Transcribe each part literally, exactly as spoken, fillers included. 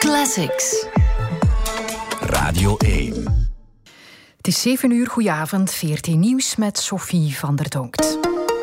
Classics. Radio één. Het is zeven uur, goedenavond, V R T Nieuws met Sophie van der Donkt.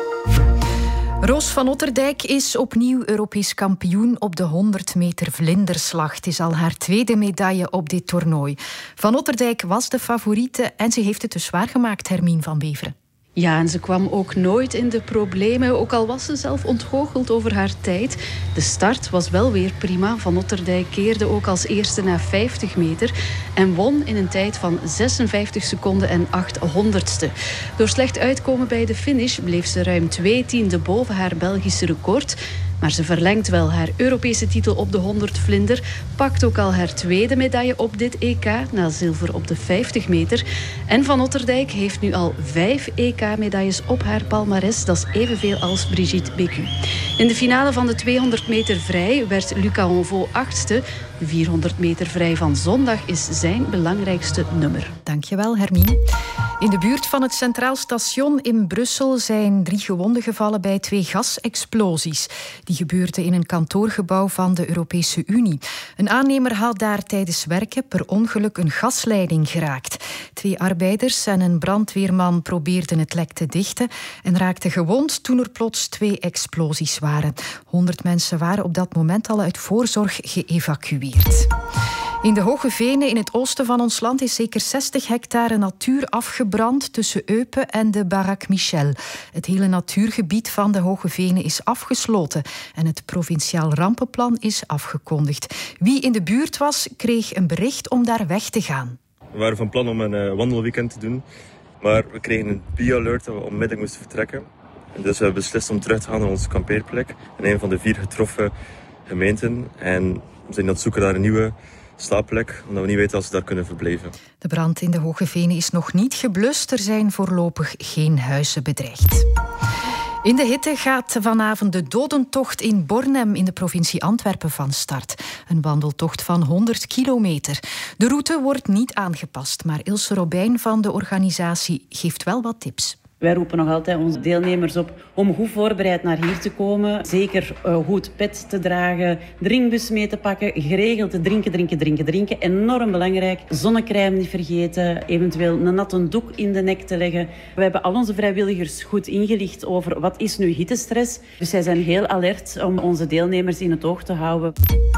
Roos van Otterdijk is opnieuw Europees kampioen op de honderd meter vlinderslag. Het is al haar tweede medaille op dit toernooi. Van Otterdijk was de favoriete en ze heeft het dus waargemaakt, Hermine van Beveren. Ja, en ze kwam ook nooit in de problemen, ook al was ze zelf ontgoocheld over haar tijd. De start was wel weer prima. Van Otterdijk keerde ook als eerste na vijftig meter en won in een tijd van zesenvijftig seconden en acht honderdste. Door slecht uitkomen bij de finish bleef ze ruim twee tienden boven haar Belgische record. Maar ze verlengt wel haar Europese titel op de honderd vlinder, pakt ook al haar tweede medaille op dit E K, na zilver op de vijftig meter. En Van Otterdijk heeft nu al vijf E K-medailles op haar palmares, dat is evenveel als Brigitte Bécu. In de finale van de tweehonderd meter vrij werd Lucas Onvaux achtste. De vierhonderd meter vrij van zondag is zijn belangrijkste nummer. Dankjewel, Hermine. In de buurt van het Centraal Station in Brussel zijn drie gewonden gevallen bij twee gasexplosies. Die gebeurden in een kantoorgebouw van de Europese Unie. Een aannemer had daar tijdens werken per ongeluk een gasleiding geraakt. Twee arbeiders en een brandweerman probeerden het lek te dichten en raakten gewond toen er plots twee explosies waren. Honderd mensen waren op dat moment al uit voorzorg geëvacueerd. In de Hoge Venen in het oosten van ons land is zeker zestig hectare natuur afgebrand tussen Eupen en de Barak Michel. Het hele natuurgebied van de Hoge Venen is afgesloten en het provinciaal rampenplan is afgekondigd. Wie in de buurt was, kreeg een bericht om daar weg te gaan. We waren van plan om een uh, wandelweekend te doen, maar we kregen een B-alert dat we onmiddellijk moesten vertrekken. En dus we hebben beslist om terug te gaan naar onze kampeerplek in een van de vier getroffen gemeenten. En we zijn aan het zoeken naar een nieuwe slaapplek, omdat we niet weten of ze daar kunnen verblijven. De brand in de Hoge Venen is nog niet geblust. Er zijn voorlopig geen huizen bedreigd. In de hitte gaat vanavond de dodentocht in Bornem in de provincie Antwerpen van start. Een wandeltocht van honderd kilometer. De route wordt niet aangepast, maar Ilse Robijn van de organisatie geeft wel wat tips. Wij roepen nog altijd onze deelnemers op om goed voorbereid naar hier te komen. Zeker uh, goed pet te dragen, drinkbus mee te pakken, geregeld te drinken, drinken, drinken, drinken. Enorm belangrijk. Zonnecrème niet vergeten, eventueel een natte doek in de nek te leggen. We hebben al onze vrijwilligers goed ingelicht over wat is nu hittestress. Dus zij zijn heel alert om onze deelnemers in het oog te houden.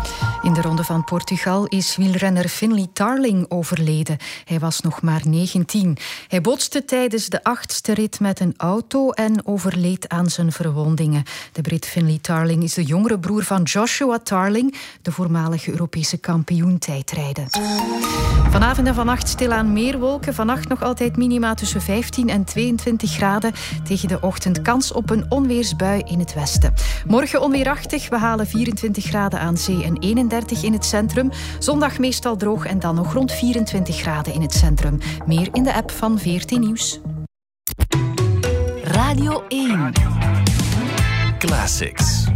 In de Ronde van Portugal is wielrenner Finlay Tarling overleden. Hij was nog maar negentien. Hij botste tijdens de achtste rit met een auto en overleed aan zijn verwondingen. De Brit Finlay Tarling is de jongere broer van Joshua Tarling, de voormalige Europese kampioen tijdrijden. Vanavond en vannacht stilaan meer wolken. Vannacht nog altijd minima tussen vijftien en tweeëntwintig graden. Tegen de ochtend kans op een onweersbui in het westen. Morgen onweerachtig. We halen vierentwintig graden aan zee en eenendertig in het centrum. Zondag meestal droog en dan nog rond vierentwintig graden in het centrum. Meer in de app van V R T Nieuws. Radio één. Classics.